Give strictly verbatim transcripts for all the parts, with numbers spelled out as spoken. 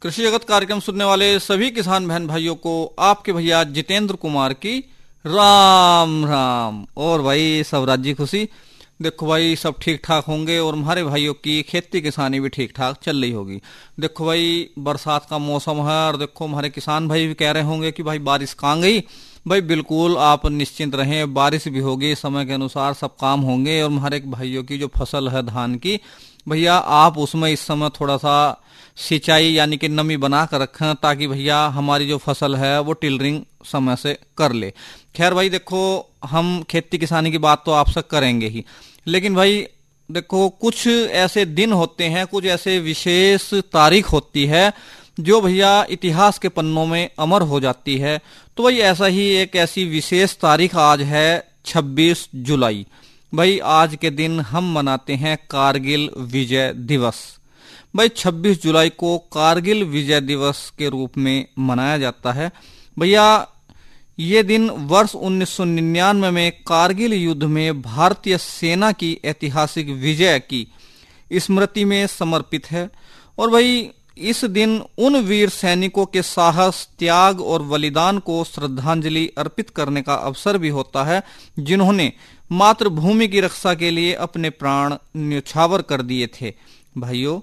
कृषि जगत कार्यक्रम सुनने वाले सभी किसान बहन भाइयों को आपके भैया जितेंद्र कुमार की राम राम। और भाई सब राज्य खुशी। देखो भाई सब ठीक ठाक होंगे और हमारे भाइयों की खेती किसानी भी ठीक ठाक चल रही होगी। देखो भाई बरसात का मौसम है और देखो हमारे किसान भाई भी कह रहे होंगे कि भाई बारिश कहाँ गई। भाई बिल्कुल आप निश्चिंत रहें, बारिश भी होगी, समय के अनुसार सब काम होंगे। और हमारे भाइयों की जो फसल है धान की, भैया आप उसमें इस समय थोड़ा सा सिंचाई यानी कि नमी बना कर रखें ताकि भैया हमारी जो फसल है वो टिलरिंग समय से कर ले। खैर भाई देखो हम खेती किसानी की बात तो आपसे करेंगे ही, लेकिन भाई देखो कुछ ऐसे दिन होते हैं, कुछ ऐसे विशेष तारीख होती है जो भैया इतिहास के पन्नों में अमर हो जाती है। तो भाई ऐसा ही एक ऐसी विशेष तारीख आज है छब्बीस जुलाई। भाई आज के दिन हम मनाते हैं कारगिल विजय दिवस। भाई छब्बीस जुलाई को कारगिल विजय दिवस के रूप में मनाया जाता है। भैया ये दिन वर्ष उन्नीस सौ निन्यानवे में कारगिल युद्ध में भारतीय सेना की ऐतिहासिक विजय की स्मृति में समर्पित है। और भाई इस दिन उन वीर सैनिकों के साहस, त्याग और बलिदान को श्रद्धांजलि अर्पित करने का अवसर भी होता है जिन्होंने मातृभूमि की रक्षा के लिए अपने प्राण न्यौछावर कर दिए थे। भाइयों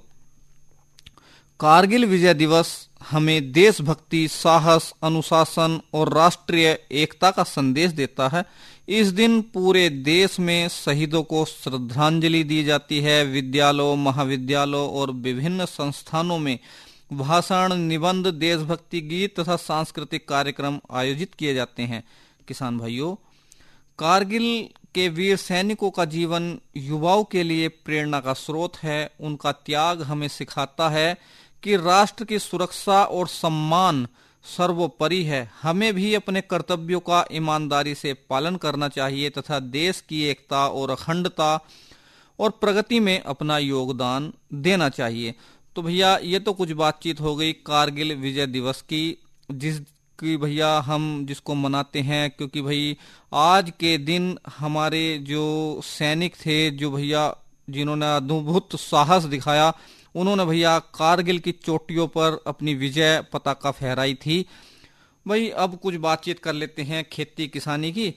कारगिल विजय दिवस हमें देशभक्ति, साहस, अनुशासन और राष्ट्रीय एकता का संदेश देता है। इस दिन पूरे देश में शहीदों को श्रद्धांजलि दी जाती है। विद्यालयों, महाविद्यालयों और विभिन्न संस्थानों में भाषण, निबंध, देशभक्ति गीत तथा सांस्कृतिक कार्यक्रम आयोजित किए जाते हैं। किसान भाइयों कारगिल के वीर सैनिकों का जीवन युवाओं के लिए प्रेरणा का स्रोत है। उनका त्याग हमें सिखाता है कि राष्ट्र की सुरक्षा और सम्मान सर्वोपरि है। हमें भी अपने कर्तव्यों का ईमानदारी से पालन करना चाहिए तथा देश की एकता और अखंडता और प्रगति में अपना योगदान देना चाहिए। तो भैया ये तो कुछ बातचीत हो गई कारगिल विजय दिवस की, जिसकी भैया हम जिसको मनाते हैं क्योंकि भाई आज के दिन हमारे जो सैनिक थे, जो भैया जिन्होंने अद्भुत साहस दिखाया, उन्होंने भैया कारगिल की चोटियों पर अपनी विजय पताका फहराई थी। भाई अब कुछ बातचीत कर लेते हैं खेती किसानी की।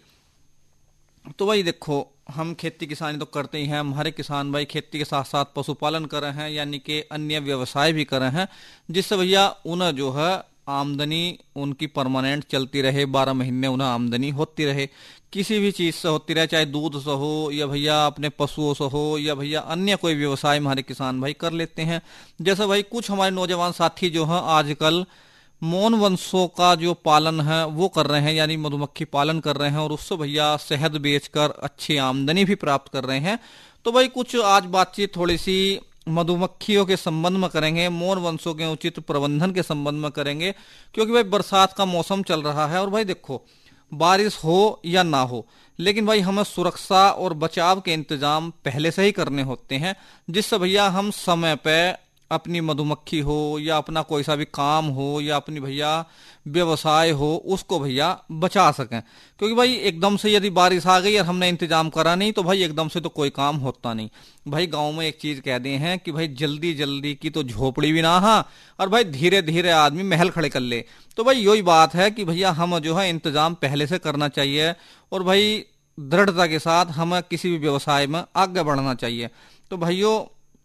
तो भाई देखो हम खेती किसानी तो करते ही हैं, हमारे किसान भाई खेती के साथ साथ पशुपालन कर रहे हैं यानी कि अन्य व्यवसाय भी कर रहे हैं, जिससे भैया उन्हें जो है आमदनी उनकी परमानेंट चलती रहे, बारह महीने उन्हें आमदनी होती रहे, किसी भी चीज से होती रहे, चाहे दूध से हो या भैया अपने पशुओं से हो या भैया अन्य कोई व्यवसाय हमारे किसान भाई कर लेते हैं। जैसे भाई कुछ हमारे नौजवान साथी जो हैं आजकल मौन वंशों का जो पालन है वो कर रहे हैं, यानी मधुमक्खी पालन कर रहे हैं और उससे भैया शहद बेचकर अच्छी आमदनी भी प्राप्त कर रहे हैं। तो भाई कुछ आज बातचीत थोड़ी सी मधुमक्खियों के संबंध में करेंगे, मौन वंशों के उचित प्रबंधन के संबंध में करेंगे, क्योंकि भाई बरसात का मौसम चल रहा है। और भाई देखो बारिश हो या ना हो, लेकिन भाई हमें सुरक्षा और बचाव के इंतजाम पहले से ही करने होते हैं, जिससे भैया हम समय पे अपनी मधुमक्खी हो या अपना कोई सा भी काम हो या अपनी भैया व्यवसाय हो उसको भैया बचा सकें। क्योंकि भाई एकदम से यदि बारिश आ गई और हमने इंतजाम करा नहीं तो भाई एकदम से तो कोई काम होता नहीं। भाई गांव में एक चीज कहते हैं कि भाई जल्दी जल्दी की तो झोपड़ी भी ना हा और भाई धीरे धीरे आदमी महल खड़े कर ले। तो भाई यही बात है कि भैया हम जो है इंतजाम पहले से करना चाहिए और भाई दृढ़ता के साथ हमें किसी भी व्यवसाय में आगे बढ़ना चाहिए। तो भाइयों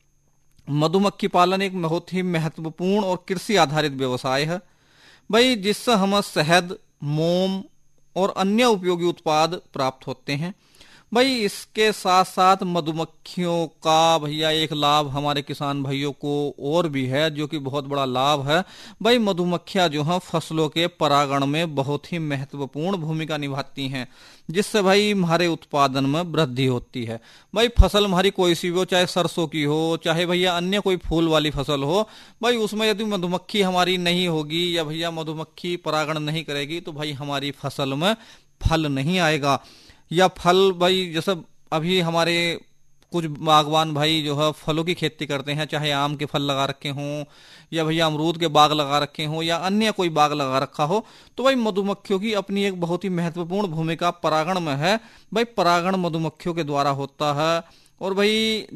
मधुमक्खी पालन एक बहुत ही महत्वपूर्ण और कृषि आधारित व्यवसाय है भाई, जिससे हमें शहद, मोम और अन्य उपयोगी उत्पाद प्राप्त होते हैं। भाई इसके साथ साथ मधुमक्खियों का भैया एक लाभ हमारे किसान भाइयों को और भी है, जो कि बहुत बड़ा लाभ है। भाई मधुमक्खियां जो हैं फसलों के परागण में बहुत ही महत्वपूर्ण भूमिका निभाती हैं, जिससे भाई हमारे उत्पादन में वृद्धि होती है। भाई फसल हमारी कोई सी भी हो, चाहे सरसों की हो, चाहे भैया अन्य कोई फूल वाली फसल हो, भाई उसमें यदि मधुमक्खी हमारी नहीं होगी या भैया मधुमक्खी परागण नहीं करेगी तो भाई हमारी फसल में फल नहीं आएगा। या फल भाई जैसे अभी हमारे कुछ बागवान भाई जो है फलों की खेती करते हैं, चाहे आम के फल लगा रखे हों या भैया अमरूद के बाग लगा रखे हों या अन्य कोई बाग लगा रखा हो, तो भाई मधुमक्खियों की अपनी एक बहुत ही महत्वपूर्ण भूमिका परागण में है। भाई परागण मधुमक्खियों के द्वारा होता है और भाई